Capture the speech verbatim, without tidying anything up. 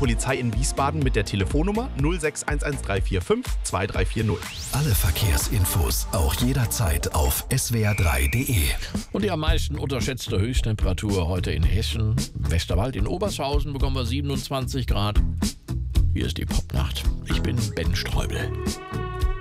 Polizei in Wiesbaden mit der Telefonnummer null sechs eins eins drei vier fünf zwei drei vier null. Alle Verkehrsinfos auch jederzeit auf S W R drei punkt de. Und die am meisten unterschätzte Höchsttemperatur heute in Hessen. Im Westerwald in Obershausen bekommen wir siebenundzwanzig Grad. Hier ist die Popnacht. Ich bin Ben Streubel.